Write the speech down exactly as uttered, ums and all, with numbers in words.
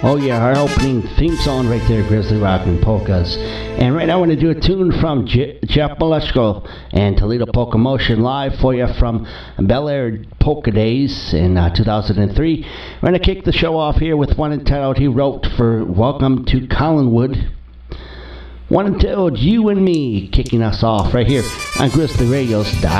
Oh yeah, our opening theme song right there, Grizzly Rock and Polkas. And right now I want to do a tune from Je- Jeff Maleshko and Toledo Polka Motion live for you from Bel Air Polka Days in uh, two thousand three. We're going to kick the show off here with one entitled he wrote for Welcome to Collinwood. One entitled You and Me, kicking us off right here on Grizzly Radios dot com.